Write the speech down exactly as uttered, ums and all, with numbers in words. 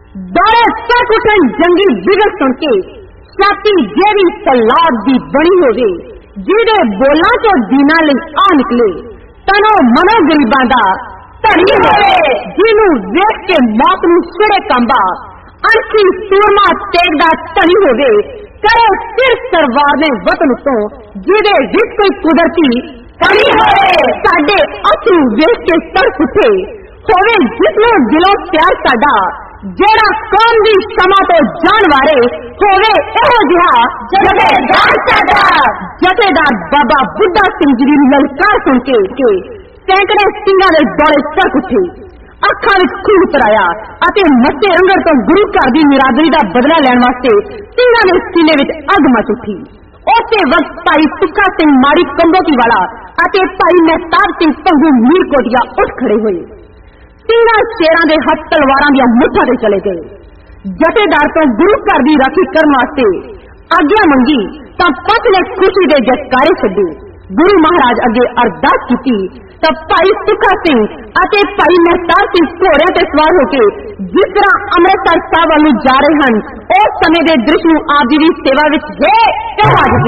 दौड़े चक उठन जंगी बिगड़ सुन के छाती जेरी तलाब दी बनी होवे जिहदे बोलां चों दीना लई आ निकले तनो मनो गरीबां दा धनी होवे जिहनूं वेख के मौत नूं छिड़े कंबा अणखी सूरमा तेगदा धनी होवे करे सिर सरवार ने वतन तो जिहदे विच कोई कुदरती धनी होवे साडे अथरू वेख के सड़क उठे होवे जिसनूं दिलों प्यार साडा जेड़ा कौम दी समा तो जान वारे होवे एहो जिहा जथेदार साडा जथेदार बाबा बुड्ढा सिंह जी दी ललकार सुन के के सैकड़े सिंगां दे दौड़े चढ़ उठे अखां विच खून उतराया अते मत्थे अंगर तो गुरु घर दी निरादरी दा बदला लैण वास्ते सिंगां दे सीने विच अग मच उठी। उसे वक्त भाई सुखा सिंह माड़ी कंबोकी वाला अते भाई महताब सिंह पंगू मीर कोटिया उठ खड़े हुए। तीना शेरां दे हथ तलवारां दी मुठ्ठां ते चले गए। जथेदार तो गुरु घर दी राखी करन वास्ते आग्या मंगी तां पंथ ने खुशी दे जयकारे छड्डे। गुरु महाराज अगे अरदास कीती तां भाई सुखा सिंह अते भाई महताब सिंह घोड़ियां ते सवार होके जिस तरह अमृतसर साहब वाल जा रहे हन उस समय दे दृश्य नूं आप जी दी सेवा विच है ते हाजिर